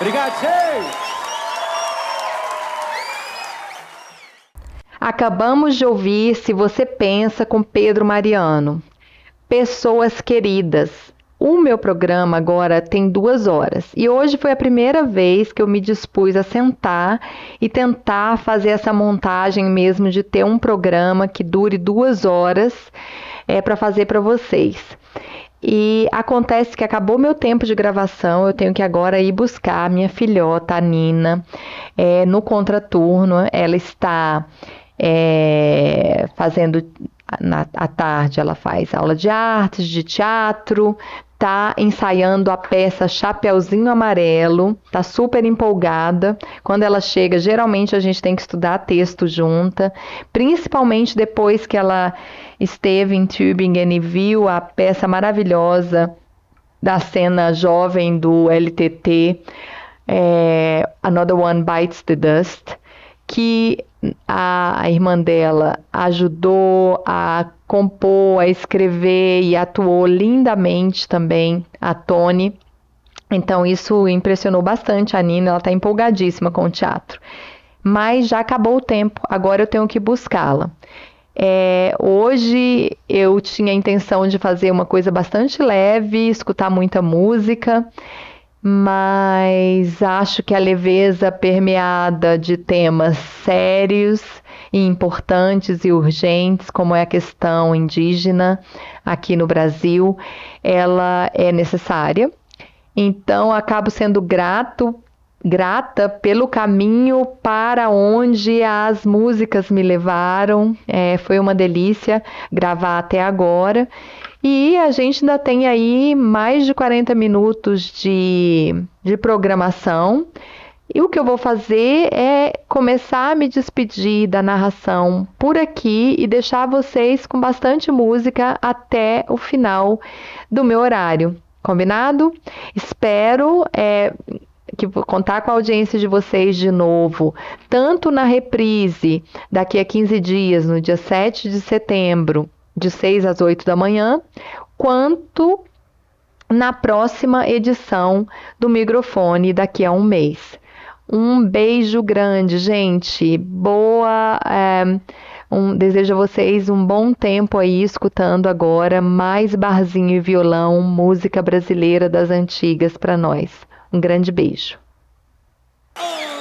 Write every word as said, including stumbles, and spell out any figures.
Obrigado, Cheio! Acabamos de ouvir Se Você Pensa com Pedro Mariano. Pessoas queridas, o meu programa agora tem duas horas e hoje foi a primeira vez que eu me dispus a sentar e tentar fazer essa montagem mesmo de ter um programa que dure duas horas é, para fazer para vocês. E acontece que acabou meu tempo de gravação, eu tenho que agora ir buscar a minha filhota, a Nina, é, no contraturno. Ela está é, fazendo, na, à tarde ela faz aula de artes, de teatro, tá ensaiando a peça Chapeuzinho Amarelo, tá super empolgada. Quando ela chega, geralmente a gente tem que estudar texto junta, principalmente depois que ela esteve em Tübingen e viu a peça maravilhosa da cena jovem do L T T, é, Another One Bites the Dust, que a, a irmã dela ajudou a compor, a escrever e atuou lindamente também, a Toni. Então isso impressionou bastante a Nina, ela está empolgadíssima com o teatro. Mas já acabou o tempo, agora eu tenho que buscá-la. É, hoje eu tinha a intenção de fazer uma coisa bastante leve, escutar muita música, mas acho que a leveza permeada de temas sérios e importantes e urgentes, como é a questão indígena aqui no Brasil, ela é necessária. Então, acabo sendo grato, grata pelo caminho para onde as músicas me levaram. É, foi uma delícia gravar até agora. E a gente ainda tem aí mais de quarenta minutos de, de programação. E o que eu vou fazer é começar a me despedir da narração por aqui e deixar vocês com bastante música até o final do meu horário. Combinado? Espero é, que vou contar com a audiência de vocês de novo, tanto na reprise daqui a quinze dias, no dia sete de setembro, de seis às oito da manhã, quanto na próxima edição do microfone daqui a um mês. Um beijo grande, gente. Boa. É, um, desejo a vocês um bom tempo aí escutando agora mais barzinho e violão, música brasileira das antigas para nós. Um grande beijo.